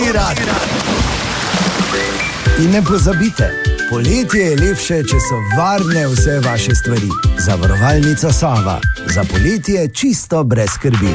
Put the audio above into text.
radi. In ne pozabite, poletje je lepše, če so varne vse vaše stvari. Zavarovalnica Sava. Za poletje čisto brez skrbi.